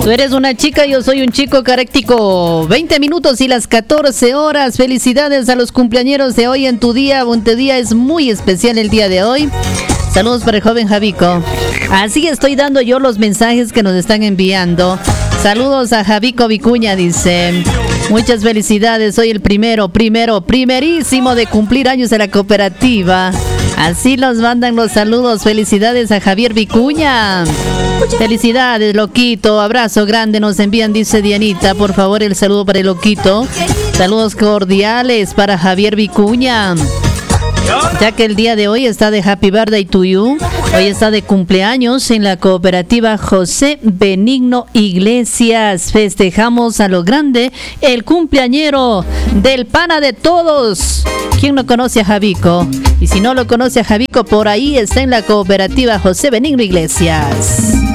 Tú eres una chica, yo soy un chico caréctico. 20 minutos y las 14 horas. Felicidades a los cumpleañeros de hoy en tu día. Tu día es muy especial el día de hoy. Saludos para el joven Javico. Así estoy dando yo los mensajes que nos están enviando. Saludos a Javico Vicuña, dice. Muchas felicidades, soy el primerísimo de cumplir años de la cooperativa. Así nos mandan los saludos. Felicidades a Javier Vicuña. Felicidades, loquito. Abrazo grande nos envían, dice Dianita. Por favor, el saludo para el loquito. Saludos cordiales para Javier Vicuña. Ya que el día de hoy está de Happy Birthday to you. Hoy está de cumpleaños en la cooperativa José Benigno Iglesias. Festejamos a lo grande el cumpleañero del pana de todos. ¿Quién no conoce a Javico? Y si no lo conoce a Javico, por ahí está en la cooperativa José Benigno Iglesias.